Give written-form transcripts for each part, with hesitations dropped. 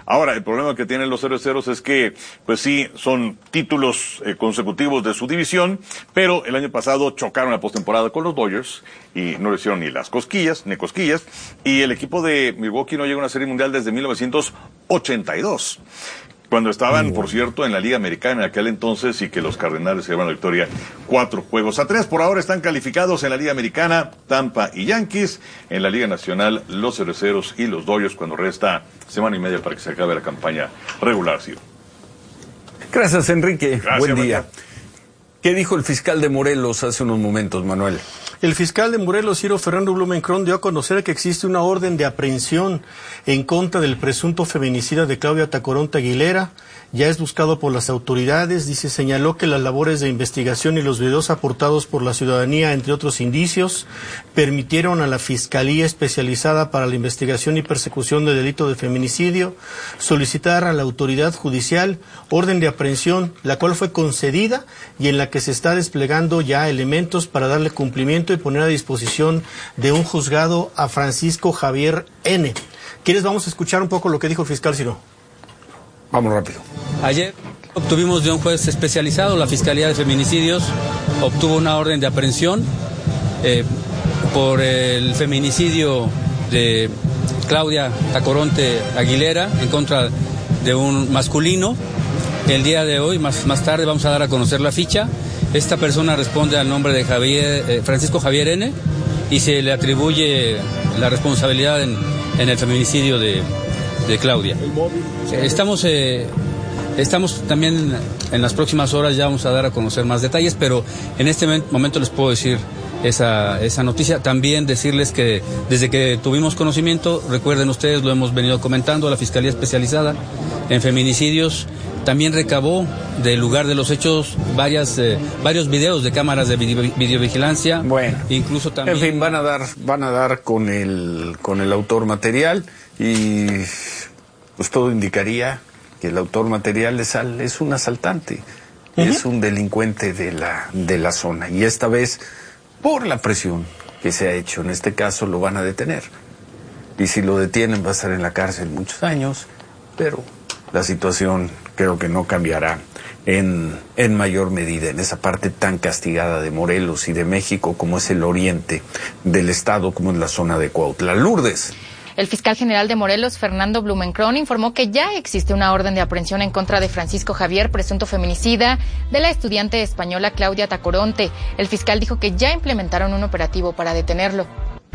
Ahora, el problema que tienen los cerveceros es que, pues sí, son títulos consecutivos de su división, pero el año pasado chocaron la postemporada con los Dodgers y no le hicieron ni cosquillas, y el equipo de Milwaukee no llega a una serie mundial desde 1982. Cuando estaban, por cierto, en la Liga Americana en aquel entonces, y que los Cardenales se llevan la victoria 4-3. Por ahora están calificados en la Liga Americana Tampa y Yankees. En la Liga Nacional, los Cerveceros y los Dodgers, cuando resta semana y media para que se acabe la campaña regular, Ciro. Gracias, Enrique. Gracias, buen día. María. ¿Qué dijo el fiscal de Morelos hace unos momentos, Manuel? El fiscal de Morelos, Ciro Fernando Blumenkron, dio a conocer que existe una orden de aprehensión en contra del presunto feminicida de Claudia Tacoronte Aguilera. Ya es buscado por las autoridades. Señaló que las labores de investigación y los videos aportados por la ciudadanía, entre otros indicios, permitieron a la Fiscalía Especializada para la Investigación y Persecución del Delito de Feminicidio solicitar a la autoridad judicial orden de aprehensión, la cual fue concedida y en la que se está desplegando ya elementos para darle cumplimiento y poner a disposición de un juzgado a Francisco Javier N. ¿Quieres? Vamos a escuchar un poco lo que dijo el fiscal, Ciro. Vamos rápido. Ayer obtuvimos de un juez especializado, la Fiscalía de Feminicidios obtuvo una orden de aprehensión por el feminicidio de Claudia Tacoronte Aguilera en contra de un masculino. El día de hoy, más tarde, vamos a dar a conocer la ficha. Esta persona responde al nombre de Francisco Javier N. y se le atribuye la responsabilidad en el feminicidio de Claudia. Estamos también en las próximas horas, ya vamos a dar a conocer más detalles, pero en este momento les puedo decir esa noticia. También decirles que desde que tuvimos conocimiento, recuerden ustedes, lo hemos venido comentando, la Fiscalía Especializada en Feminicidios también recabó del lugar de los hechos varios videos de cámaras de videovigilancia. Bueno, incluso también. En fin, van a dar con el autor material y pues todo indicaría que el autor material es un asaltante, es un delincuente de la zona, y esta vez, por la presión que se ha hecho, en este caso lo van a detener, y si lo detienen va a estar en la cárcel muchos años, pero la situación creo que no cambiará en mayor medida en esa parte tan castigada de Morelos y de México como es el oriente del estado, como es la zona de Cuautla. Lourdes. El fiscal general de Morelos, Fernando Blumenkron, informó que ya existe una orden de aprehensión en contra de Francisco Javier, presunto feminicida de la estudiante española Claudia Tacoronte. El fiscal dijo que ya implementaron un operativo para detenerlo.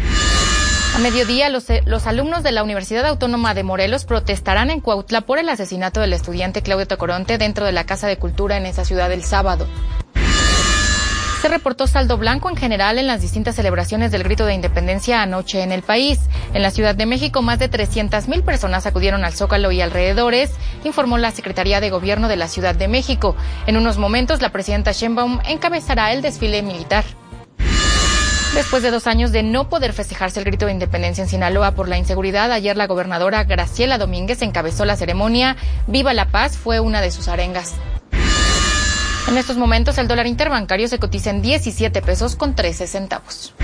A mediodía, los alumnos de la Universidad Autónoma de Morelos protestarán en Cuautla por el asesinato del estudiante Claudia Tacoronte dentro de la Casa de Cultura en esa ciudad el sábado. Se reportó saldo blanco en general en las distintas celebraciones del Grito de Independencia anoche en el país. En la Ciudad de México, más de 300,000 personas acudieron al Zócalo y alrededores, informó la Secretaría de Gobierno de la Ciudad de México. En unos momentos, la presidenta Sheinbaum encabezará el desfile militar. Después de 2 años de no poder festejarse el Grito de Independencia en Sinaloa por la inseguridad, ayer la gobernadora Graciela Domínguez encabezó la ceremonia. Viva la Paz fue una de sus arengas. En estos momentos el dólar interbancario se cotiza en 17 pesos con 13 centavos.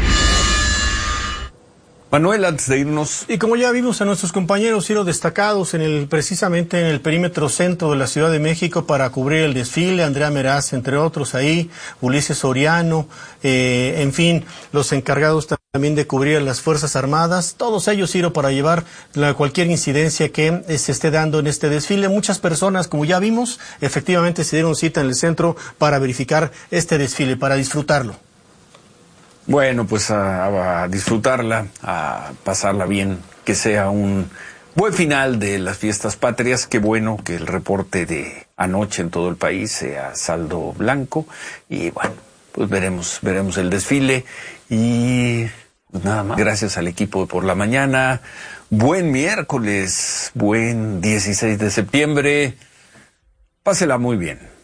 Manuel, antes de irnos. Y como ya vimos a nuestros compañeros, Ciro, destacados precisamente en el perímetro centro de la Ciudad de México para cubrir el desfile, Andrea Meraz, entre otros ahí, Ulises Soriano, en fin, los encargados también de cubrir a las Fuerzas Armadas, todos ellos, Ciro, para llevar cualquier incidencia que se esté dando en este desfile. Muchas personas, como ya vimos, efectivamente se dieron cita en el centro para verificar este desfile, para disfrutarlo. Bueno, pues a disfrutarla, a pasarla bien, que sea un buen final de las fiestas patrias. Qué bueno que el reporte de anoche en todo el país sea saldo blanco. Y bueno, pues veremos el desfile. Y pues nada más. Gracias al equipo de Por la Mañana. Buen miércoles, buen 16 de septiembre. Pásela muy bien.